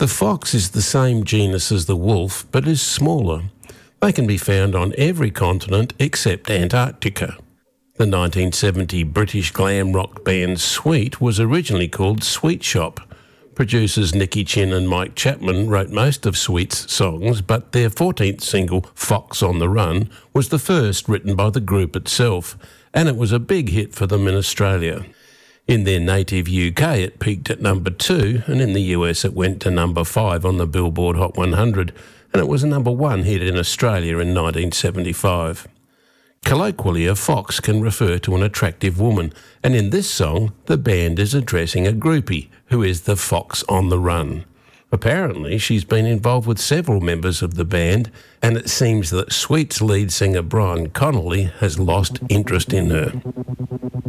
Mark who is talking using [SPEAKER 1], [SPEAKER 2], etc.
[SPEAKER 1] The fox is the same genus as the wolf, but is smaller. They can be found on every continent except Antarctica. The 1970 British glam rock band Sweet was originally called Sweet Shop. Producers Nicky Chinn and Mike Chapman wrote most of Sweet's songs, but their 14th single, Fox on the Run, was the first written by the group itself, and it was a big hit for them in Australia. In their native UK, it peaked at number 2, and in the US it went to number 5 on the Billboard Hot 100, and it was a number 1 hit in Australia in 1975. Colloquially, a fox can refer to an attractive woman, and in this song, the band is addressing a groupie, who is the fox on the run. Apparently, she's been involved with several members of the band, and it seems that Sweet's lead singer Brian Connolly has lost interest in her.